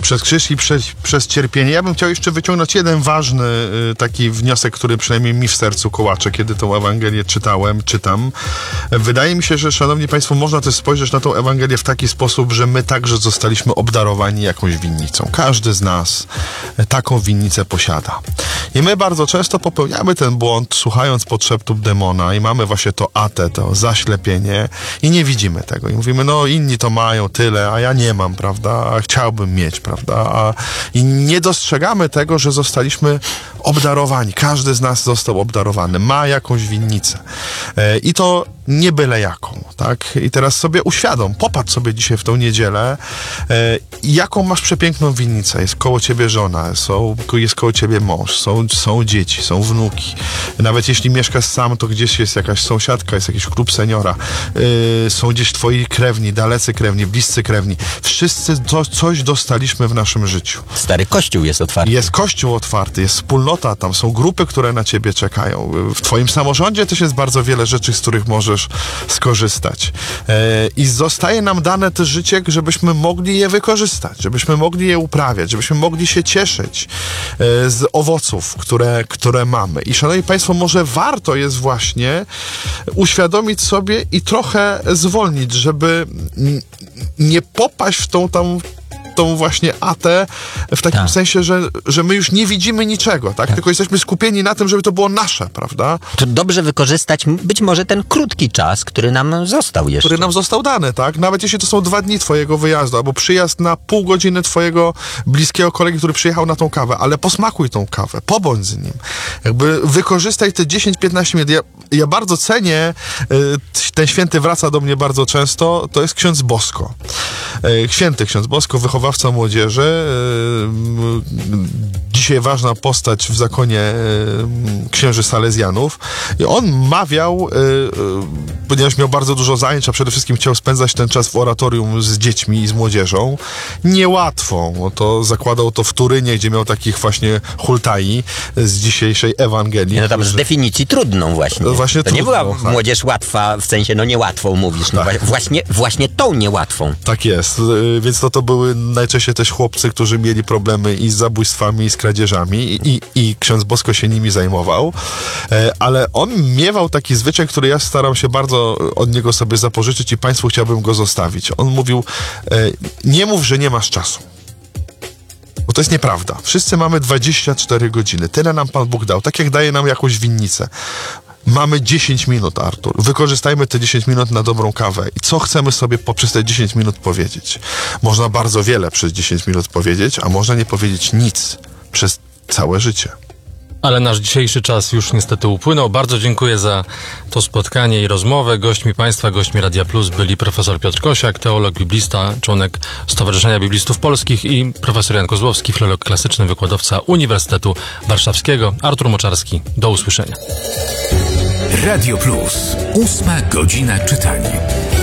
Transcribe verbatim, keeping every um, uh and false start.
Przez krzyż i przez, przez cierpienie. Ja bym chciał jeszcze wyciągnąć jeden ważny y, taki wniosek, który przynajmniej mi w sercu kołacze, kiedy tą Ewangelię czytałem, czytam. Wydaje mi się, że, szanowni państwo, można też spojrzeć na tą Ewangelię w taki sposób, że my także zostaliśmy obdarowani jakąś winnicą. Każdy z nas taką winnicę posiada. I my bardzo często popełniamy ten błąd, słuchając podszeptów demona i mamy właśnie to atę, to zaślepienie i nie widzimy tego. I mówimy, no inni to mają tyle, a ja nie mam, prawda? A chciałbym mieć, prawda? A, i nie dostrzegamy tego, że zostaliśmy obdarowani. Każdy z nas został obdarowany. Ma jakąś winnicę. E, I to nie byle jaką, tak? I teraz sobie uświadom, popatrz sobie dzisiaj w tą niedzielę, e, jaką masz przepiękną winnicę. Jest koło ciebie żona, są, jest koło ciebie mąż, są, są dzieci, są wnuki. Nawet jeśli mieszkasz sam, to gdzieś jest jakaś sąsiadka, jest jakiś klub seniora, e, są gdzieś twoi krewni, dalecy krewni, bliscy krewni. Wszyscy to, coś dostaliśmy w naszym życiu. Stary Kościół jest otwarty. Jest Kościół otwarty, jest wspólnota, tam są grupy, które na ciebie czekają. W twoim samorządzie też jest bardzo wiele rzeczy, z których możesz skorzystać. E, I zostaje nam dane to życie, żebyśmy mogli je wykorzystać, żebyśmy mogli je uprawiać, żebyśmy mogli się cieszyć e, z owoców, które, które mamy. I szanowni państwo, może warto jest właśnie uświadomić sobie i trochę zwolnić, żeby n- nie popaść w tą tam tą właśnie atę w takim tak. sensie, że, że my już nie widzimy niczego, tak? tak? Tylko jesteśmy skupieni na tym, żeby to było nasze, prawda? To dobrze wykorzystać być może ten krótki czas, który nam został jeszcze. Który nam został dany, tak? Nawet jeśli to są dwa dni twojego wyjazdu, albo przyjazd na pół godziny twojego bliskiego kolegi, który przyjechał na tą kawę, ale posmakuj tą kawę, pobądź z nim. Jakby wykorzystaj te dziesięć piętnaście minut. Ja, ja bardzo cenię, y, ten święty wraca do mnie bardzo często, to jest ksiądz Bosko. Y, święty ksiądz Bosko, wychowawca młodzieży. Dzisiaj ważna postać w zakonie księży Salezjanów. I on mawiał, ponieważ miał bardzo dużo zajęć, a przede wszystkim chciał spędzać ten czas w oratorium z dziećmi i z młodzieżą. Niełatwo. To zakładał to w Turynie, gdzie miał takich właśnie hultai z dzisiejszej Ewangelii. No tam z definicji trudną właśnie. właśnie to trudną, nie była tak. młodzież łatwa, w sensie no niełatwą mówisz. No tak. właśnie, właśnie tą niełatwą. Tak jest. Więc to, to były najczęściej też chłopcy, którzy mieli problemy i z zabójstwami, i z kradzieżami i, i, i ksiądz Bosko się nimi zajmował. E, ale on miewał taki zwyczaj, który ja staram się bardzo od niego sobie zapożyczyć i państwu chciałbym go zostawić. On mówił, e, nie mów, że nie masz czasu. Bo to jest nieprawda. Wszyscy mamy dwadzieścia cztery godziny. Tyle nam Pan Bóg dał. Tak jak daje nam jakąś winnicę. Mamy dziesięć minut, Artur. Wykorzystajmy te dziesięć minut na dobrą kawę. I co chcemy sobie poprzez te dziesięć minut powiedzieć? Można bardzo wiele przez dziesięć minut powiedzieć, a można nie powiedzieć nic przez całe życie. Ale nasz dzisiejszy czas już niestety upłynął. Bardzo dziękuję za to spotkanie i rozmowę. Gośćmi państwa, gośćmi Radia Plus byli profesor Piotr Kosiak, teolog, biblista, członek Stowarzyszenia Biblistów Polskich i profesor Jan Kozłowski, filolog klasyczny, wykładowca Uniwersytetu Warszawskiego. Artur Moczarski. Do usłyszenia. Radio Plus. Ósma godzina czytania.